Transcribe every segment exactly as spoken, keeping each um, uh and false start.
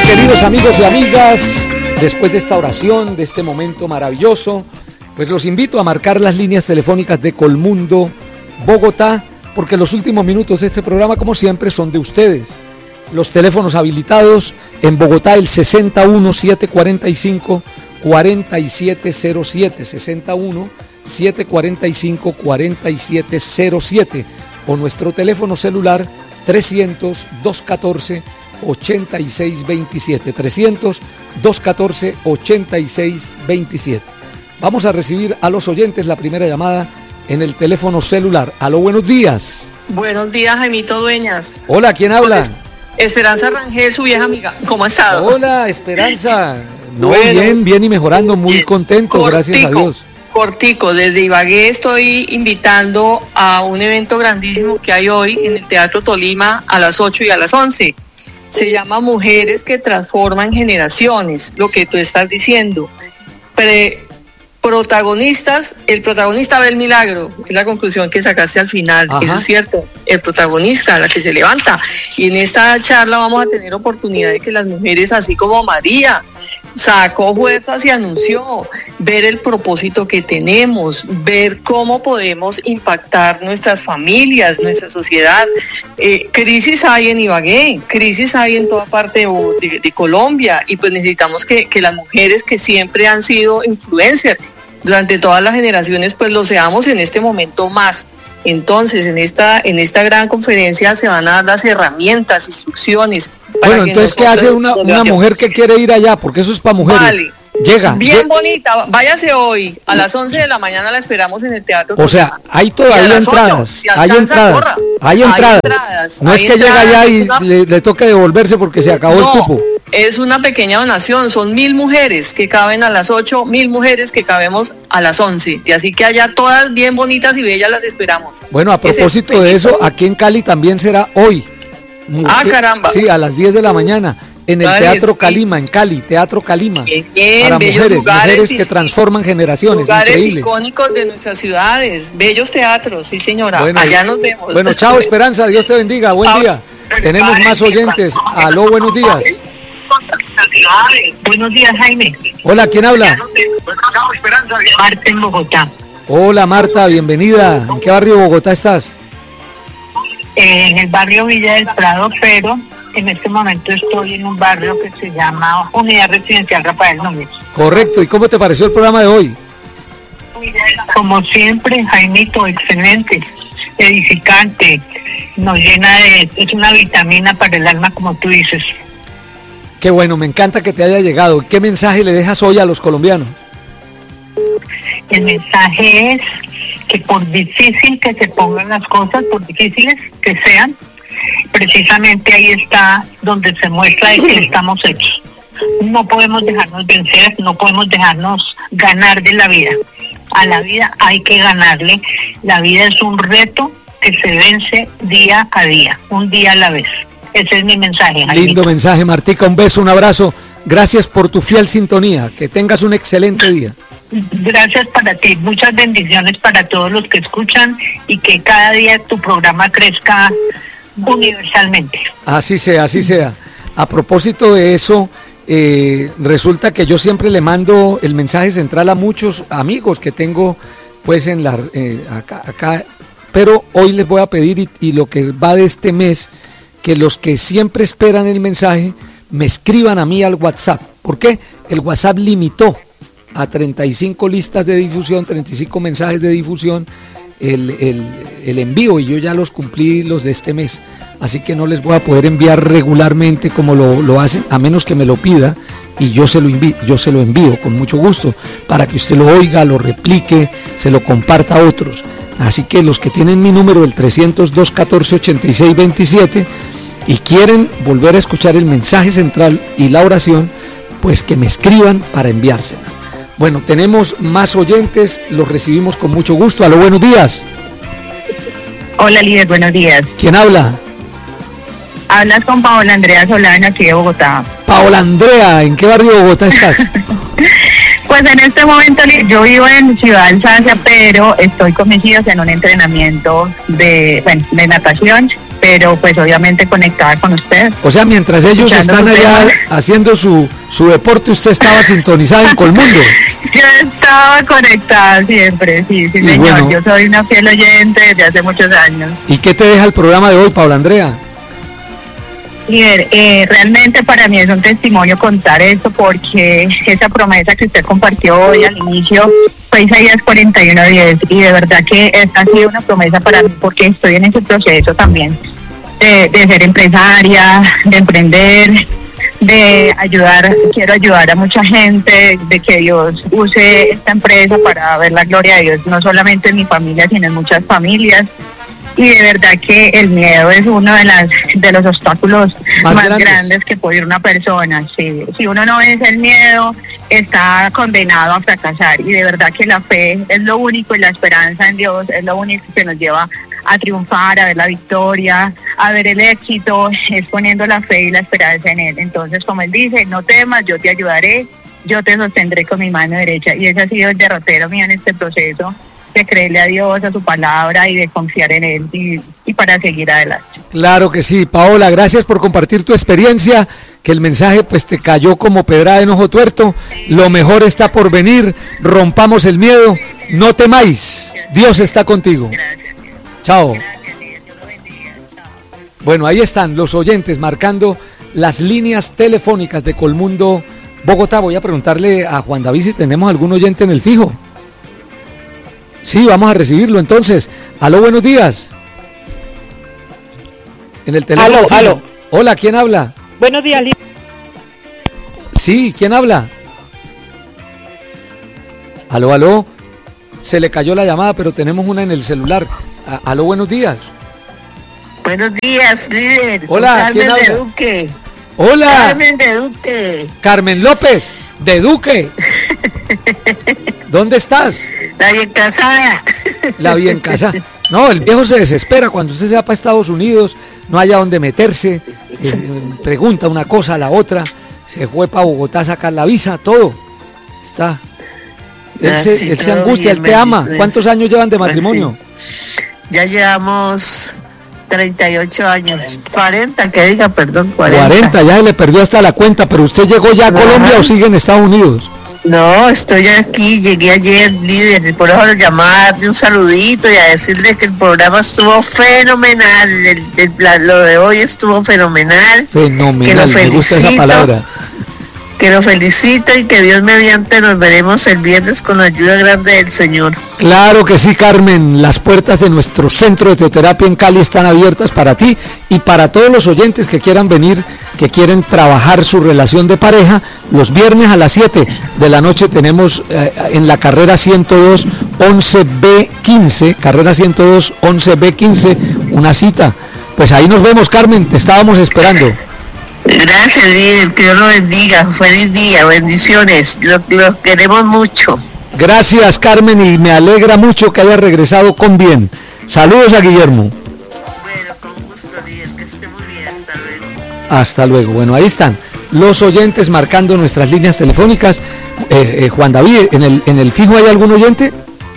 queridos amigos y amigas, después de esta oración, de este momento maravilloso, pues los invito a marcar las líneas telefónicas de Colmundo Bogotá, porque los últimos minutos de este programa, como siempre, son de ustedes. Los teléfonos habilitados en Bogotá, el sesenta y uno, setecientos cuarenta y cinco, cuarenta y siete cero siete, sesenta y uno, setecientos cuarenta y cinco, cuarenta y siete cero siete, o nuestro teléfono celular trescientos, doscientos catorce, ochenta y seis veintisiete, trescientos, doscientos catorce, ochenta y seis veintisiete. Vamos a recibir a los oyentes la primera llamada en el teléfono celular. Aló, buenos días. Buenos días, Jaimito Dueñas. Hola, ¿quién habla? Esperanza Rangel, su vieja amiga. ¿Cómo ha estado? Hola, Esperanza. No, bueno, bien, bien y mejorando, muy bien, contento, cortico, gracias a Dios. Cortico, desde Ibagué estoy invitando a un evento grandísimo que hay hoy en el Teatro Tolima a las ocho y a las once. Se llama Mujeres que Transforman Generaciones, lo que tú estás diciendo. Pre protagonistas, el protagonista ve el milagro, es la conclusión que sacaste al final. Ajá. Eso es cierto, el protagonista, la que se levanta. Y en esta charla vamos a tener oportunidad de que las mujeres, así como María, sacó fuerzas y anunció, ver el propósito que tenemos, ver cómo podemos impactar nuestras familias, nuestra sociedad. Eh, crisis hay en Ibagué, crisis hay en toda parte de, de, de Colombia, y pues necesitamos que, que las mujeres que siempre han sido influencers durante todas las generaciones, pues lo seamos en este momento más. Entonces, en esta en esta gran conferencia se van a dar las herramientas, instrucciones. Para bueno, entonces, ¿qué hace una, una mujer que quiere ir allá? Porque eso es para mujeres. Vale. Llega. Bien llega. Bonita, váyase hoy, a las once de la mañana la esperamos en el teatro. O sea, hay todavía entradas, si hay entradas, corra. hay entradas, hay entradas. No hay es que llega allá y una... le, le toque devolverse porque se acabó no, el cupo. Es una pequeña donación, son mil mujeres que caben a las ocho, mil mujeres que cabemos a las once, y así que allá todas bien bonitas y bellas las esperamos. Bueno, a propósito es de eso, aquí en Cali también será hoy. Mujer, ah, caramba. Sí, a las diez de la mañana. En el vale, Teatro sí. Calima, en Cali, Teatro Calima, bien, bien, para mujeres, mujeres que transforman generaciones. Lugares increíble. Icónicos de nuestras ciudades, bellos teatros, sí señora, bueno, allá nos vemos. Bueno, chao Esperanza, Dios te bendiga, buen chao. Día. Tenemos más oyentes, aló, buenos días. Buenos días, Jaime. Hola, ¿quién habla? Marta en Bogotá. Hola Marta, bienvenida. ¿En qué barrio de Bogotá estás? Eh, en el barrio Villa del Prado, pero en este momento estoy en un barrio que se llama Unidad Residencial Rafael Núñez. Correcto, ¿y cómo te pareció el programa de hoy? Como siempre, Jaimito, excelente, edificante, nos llena de, es una vitamina para el alma, como tú dices. Qué bueno, me encanta que te haya llegado. ¿Qué mensaje le dejas hoy a los colombianos? El mensaje es que por difícil que se pongan las cosas, por difíciles que sean, precisamente ahí está donde se muestra de que estamos hechos. No podemos dejarnos vencer, no podemos dejarnos ganar de la vida. A la vida hay que ganarle. La vida es un reto que se vence día a día, un día a la vez. Ese es mi mensaje. Jaimito. Lindo mensaje, Martica, un beso, un abrazo. Gracias por tu fiel sintonía. Que tengas un excelente día. Gracias para ti, muchas bendiciones para todos los que escuchan y que cada día tu programa crezca universalmente. Así sea, así sea. A propósito de eso, eh, resulta que yo siempre le mando el mensaje central a muchos amigos que tengo pues en la eh, acá, acá, pero hoy les voy a pedir y, y lo que va de este mes, que los que siempre esperan el mensaje me escriban a mí al WhatsApp. ¿Por qué? El WhatsApp limitó a treinta y cinco listas de difusión, treinta y cinco mensajes de difusión, el, el, el envío, y yo ya los cumplí los de este mes, así que no les voy a poder enviar regularmente como lo, lo hacen, a menos que me lo pida, y yo se lo envío, yo se lo envío con mucho gusto, para que usted lo oiga, lo replique, se lo comparta a otros. Así que los que tienen mi número, el trescientos, doscientos catorce, ochenta y seis veintisiete, y quieren volver a escuchar el mensaje central y la oración, pues que me escriban para enviársela. Bueno, tenemos más oyentes, los recibimos con mucho gusto. Aló, buenos días. Hola, líder, buenos días. ¿Quién habla? Hablas con Paola Andrea Solana, aquí de Bogotá. Paola Andrea, ¿en qué barrio de Bogotá estás? Pues en este momento yo vivo en Ciudad Alsacia, pero estoy con mis hijos en un entrenamiento de, bueno, de natación pero pues obviamente conectada con usted. O sea, mientras ellos están allá haciendo su, su deporte, usted estaba sintonizada en Colmundo. Yo estaba conectada siempre, sí, sí, y señor. Bueno, yo soy una fiel oyente desde hace muchos años. ¿Y qué te deja el programa de hoy, Paula Andrea? Líder, eh, realmente para mí es un testimonio contar esto, porque esa promesa que usted compartió hoy al inicio fue Isaías cuarenta y uno diez, y de verdad que esta ha sido una promesa para mí, porque estoy en ese proceso también de, de ser empresaria, de emprender, de ayudar, quiero ayudar a mucha gente, de que Dios use esta empresa para ver la gloria de Dios, no solamente en mi familia, sino en muchas familias. Y de verdad que el miedo es uno de las de los obstáculos más, más grandes. grandes que puede ir una persona. Sí. Si uno no vence el miedo, está condenado a fracasar. Y de verdad que la fe es lo único, y la esperanza en Dios es lo único que nos lleva a triunfar, a ver la victoria, a ver el éxito, es poniendo la fe y la esperanza en Él. Entonces, como Él dice, no temas, yo te ayudaré, yo te sostendré con mi mano derecha. Y ese ha sido el derrotero mío en este proceso, de creerle a Dios, a su palabra, y de confiar en Él, y, y para seguir adelante. Claro que sí, Paola, gracias por compartir tu experiencia, que el mensaje pues te cayó como pedrada en ojo tuerto. Lo mejor está por venir, rompamos el miedo, no temáis, Dios está contigo. Gracias. Chao. Gracias, Dios lo bendiga. Chao. Bueno, ahí están los oyentes marcando las líneas telefónicas de Colmundo, Bogotá. Voy a preguntarle a Juan David si tenemos algún oyente en el fijo. Sí, vamos a recibirlo entonces. Aló, buenos días. En el teléfono. Aló, aló. Hola, ¿quién habla? Buenos días, Lidia. Sí, ¿quién habla? Aló, aló. Se le cayó la llamada, pero tenemos una en el celular. A, aló, buenos días. Buenos días, líder. Hola, ¿quién habla? De Duque. Hola. Carmen de Duque. Carmen López, de Duque. ¿Dónde estás? La bien casada. La bien casada. No, el viejo se desespera cuando usted se va para Estados Unidos, no haya dónde meterse, eh, pregunta una cosa a la otra, se fue para Bogotá a sacar la visa, todo. Está. Él, ah, se, sí, él se angustia, bien, él te ama. Pues, ¿cuántos años llevan de matrimonio? Sí. Ya llevamos treinta y ocho años. cuarenta, que diga, perdón, cuarenta. cuarenta, ya le perdió hasta la cuenta, pero ¿usted llegó ya a no. Colombia o sigue en Estados Unidos? No, estoy aquí, llegué ayer, líder, por eso lo llamaba a darle un saludito y a decirle que el programa estuvo fenomenal, el, el, la, lo de hoy estuvo fenomenal. Fenomenal, que lo felicito, me gusta esa palabra. Que lo felicito y que Dios mediante nos veremos el viernes con la ayuda grande del Señor. Claro que sí, Carmen, las puertas de nuestro centro de teoterapia en Cali están abiertas para ti y para todos los oyentes que quieran venir, que quieren trabajar su relación de pareja. Los viernes a las siete de la noche tenemos eh, en la carrera ciento dos once B quince, carrera ciento dos once B quince, una cita. Pues ahí nos vemos, Carmen, te estábamos esperando. Gracias, líder, que Dios lo bendiga. Feliz día, bendiciones, los lo queremos mucho. Gracias, Carmen, y me alegra mucho que haya regresado con bien. Saludos a Guillermo. Bueno, con gusto, líder, que esté muy bien, hasta luego. Hasta luego. Bueno, ahí están los oyentes marcando nuestras líneas telefónicas. Eh, eh, Juan David, ¿en el, ¿en el fijo hay algún oyente?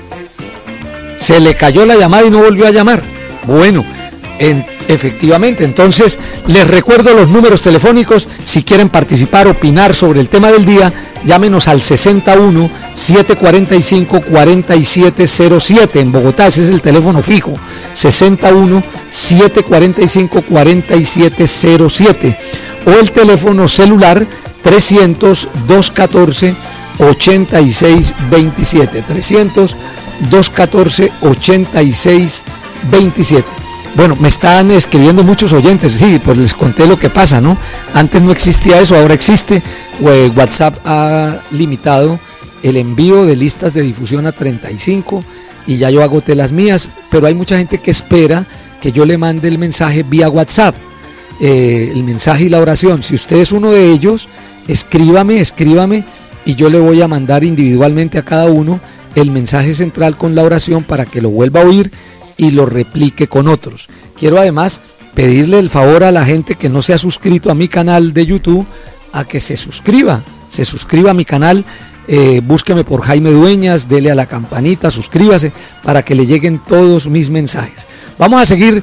Se le cayó la llamada y no volvió a llamar. Bueno, en, efectivamente, entonces les recuerdo los números telefónicos. Si quieren participar, opinar sobre el tema del día, llámenos al sesenta y uno, setecientos cuarenta y cinco, cuarenta y siete cero siete. En Bogotá ese es el teléfono fijo, sesenta y uno, setecientos cuarenta y cinco, cuarenta y siete cero siete. O el teléfono celular trescientos, doscientos catorce, ochenta y seis veintisiete. trescientos, doscientos catorce, ochenta y seis veintisiete. Bueno, me están escribiendo muchos oyentes, sí, pues les conté lo que pasa, ¿no? Antes no existía eso, ahora existe. WhatsApp ha limitado el envío de listas de difusión a treinta y cinco y ya yo agoté las mías, pero hay mucha gente que espera que yo le mande el mensaje vía WhatsApp, eh, el mensaje y la oración. Si usted es uno de ellos, escríbame, escríbame y yo le voy a mandar individualmente a cada uno el mensaje central con la oración para que lo vuelva a oír y lo replique con otros. Quiero además pedirle el favor a la gente que no se ha suscrito a mi canal de YouTube a que se suscriba, se suscriba a mi canal, eh, búsqueme por Jaime Dueñas, dele a la campanita, suscríbase para que le lleguen todos mis mensajes. Vamos a seguir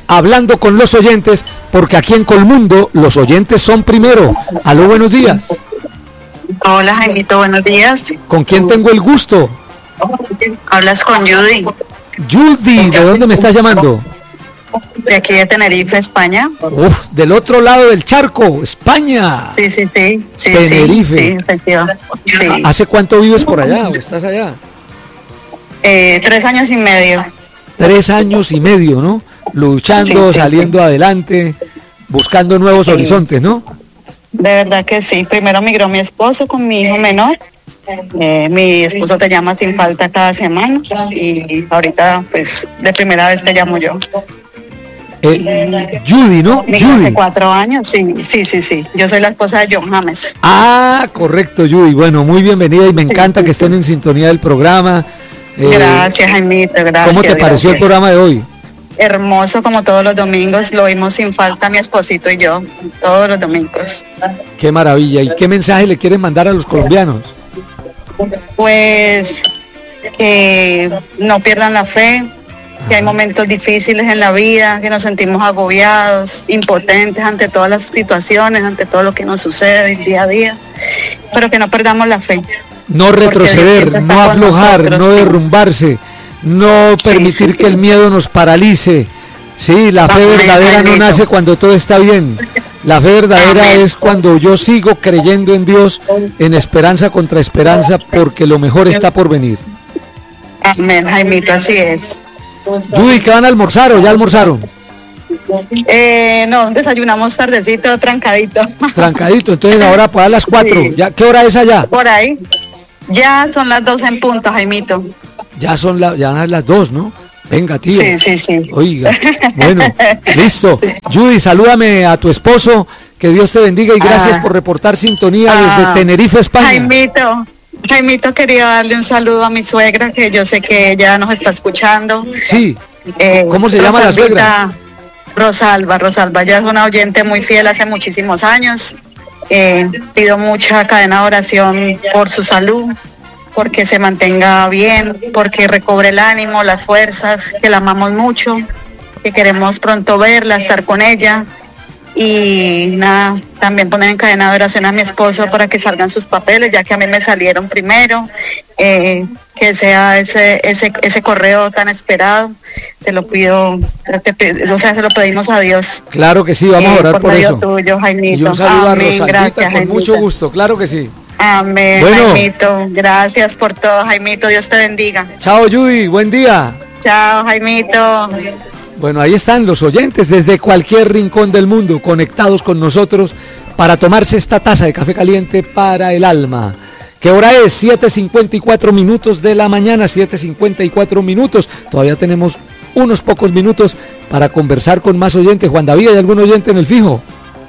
hablando con los oyentes, porque aquí en Colmundo los oyentes son primero. Aló, buenos días. Hola, Jaimito, buenos días. ¿Con quién tengo el gusto? Hablas con Judy. Judy, ¿de dónde me estás llamando? De aquí de Tenerife, España. Uf, del otro lado del charco, España. Sí, sí, sí. sí Tenerife. Sí, sí, efectivamente. Sí. ¿Hace cuánto vives por allá o estás allá? Eh, tres años y medio. Tres años y medio, ¿no? Luchando, sí, sí, saliendo sí. adelante, buscando nuevos sí. horizontes, ¿no? De verdad que sí. Primero migró mi esposo con mi hijo menor. Eh, mi esposo te llama sin falta cada semana y ahorita, pues, de primera vez te llamo yo. Eh, Judy, ¿no? Migró Judy. Hace cuatro años, sí, sí, sí, sí. Yo soy la esposa de John James. Ah, correcto, Judy. Bueno, muy bienvenida y me encanta sí, que estén en sintonía del programa. Eh, gracias, Jaimito, gracias. ¿Cómo te gracias. pareció el programa de hoy? Hermoso, como todos los domingos, lo vimos sin falta mi esposito y yo, todos los domingos. Qué maravilla. ¿Y qué mensaje le quieren mandar a los colombianos? Pues que no pierdan la fe, que hay momentos difíciles en la vida, que nos sentimos agobiados, impotentes ante todas las situaciones, ante todo lo que nos sucede día a día, pero que no perdamos la fe. No retroceder, no aflojar, nosotros, no derrumbarse, no permitir sí, que el miedo nos paralice. Sí, la fe verdadera no nace cuando todo está bien. La fe verdadera Amén. Es cuando yo sigo creyendo en Dios, en esperanza contra esperanza, porque lo mejor está por venir. Amén, Jaimito, así es. Judy, ¿qué van a almorzar o ya almorzaron? Eh, no, desayunamos tardecito, trancadito. Trancadito, entonces ahora pues a las cuatro. Sí. ¿Ya, ¿qué hora es allá? Por ahí. Ya son las dos en punto, Jaimito. Ya son la, ya las dos, ¿no? Venga, tío. Sí, sí, sí. Oiga, bueno, listo. Judy, salúdame a tu esposo, que Dios te bendiga y gracias ah, por reportar sintonía ah, desde Tenerife, España. Jaimito, Jaimito, quería darle un saludo a mi suegra, que yo sé que ella nos está escuchando. Sí, eh, ¿cómo se llama la suegra? Rosalba, Rosalba, ella es una oyente muy fiel hace muchísimos años. Eh, pido mucha cadena de oración por su salud, porque se mantenga bien, porque recobre el ánimo, las fuerzas, que la amamos mucho, que queremos pronto verla, estar con ella. Y nada, también poner en cadena de oración a mi esposo para que salgan sus papeles, ya que a mí me salieron primero, eh, que sea ese ese ese correo tan esperado. Te lo pido, te, o sea, se lo pedimos a Dios. Claro que sí, vamos eh, a orar por, por eso. Tuyo, Jaimito. Y un saludo Amén, a Rosalita, gracias, con Jaimito. mucho gusto, claro que sí. Amén, bueno. Jaimito, gracias por todo, Jaimito, Dios te bendiga. Chao, Judy, buen día. Chao, Jaimito. Bueno, ahí están los oyentes desde cualquier rincón del mundo conectados con nosotros para tomarse esta taza de café caliente para el alma. ¿Qué hora es? siete cincuenta y cuatro minutos de la mañana, siete cincuenta y cuatro minutos. Todavía tenemos unos pocos minutos para conversar con más oyentes. Juan David, ¿hay algún oyente en el fijo?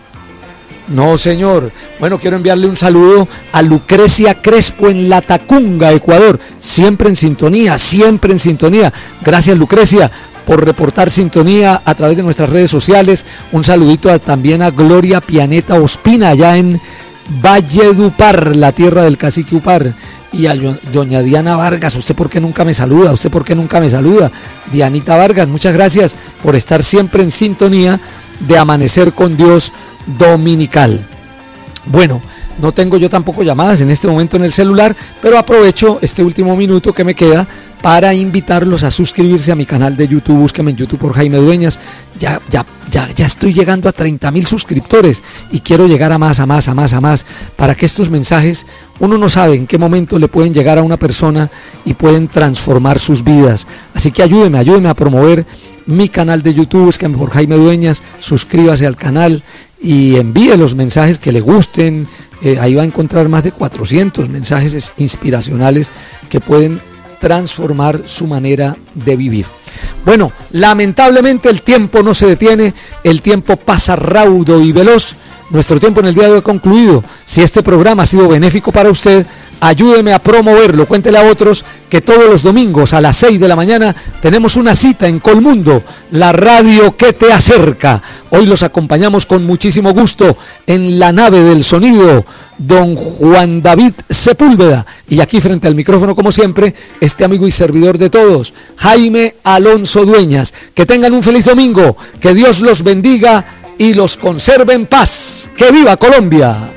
No, señor. Bueno, quiero enviarle un saludo a Lucrecia Crespo en La Tacunga, Ecuador. Siempre en sintonía, siempre en sintonía. Gracias, Lucrecia, por reportar sintonía a través de nuestras redes sociales. Un saludito a, también a Gloria Pianeta Ospina, allá en Valledupar, la tierra del cacique Upar. Y a doña Diana Vargas, ¿usted por qué nunca me saluda? ¿Usted por qué nunca me saluda? Dianita Vargas, muchas gracias por estar siempre en sintonía de Amanecer con Dios Dominical. Bueno, no tengo yo tampoco llamadas en este momento en el celular, pero aprovecho este último minuto que me queda para invitarlos a suscribirse a mi canal de YouTube. Búsquenme en YouTube por Jaime Dueñas. Ya, ya, ya, ya estoy llegando a treinta mil suscriptores y quiero llegar a más, a más, a más, a más, para que estos mensajes, uno no sabe en qué momento le pueden llegar a una persona y pueden transformar sus vidas. Así que ayúdenme, ayúdenme a promover mi canal de YouTube. Búsquenme por Jaime Dueñas, suscríbase al canal y envíe los mensajes que le gusten. Eh, ahí va a encontrar más de cuatrocientos mensajes inspiracionales que pueden transformar su manera de vivir. Bueno, lamentablemente el tiempo no se detiene, el tiempo pasa raudo y veloz. Nuestro tiempo en el día de hoy ha concluido. Si este programa ha sido benéfico para usted, ayúdeme a promoverlo, cuéntele a otros que todos los domingos a las seis de la mañana tenemos una cita en Colmundo, la radio que te acerca. Hoy los acompañamos con muchísimo gusto en la nave del sonido don Juan David Sepúlveda. Y aquí frente al micrófono, como siempre, este amigo y servidor de todos, Jaime Alonso Dueñas. Que tengan un feliz domingo, que Dios los bendiga y los conserve en paz. ¡Que viva Colombia!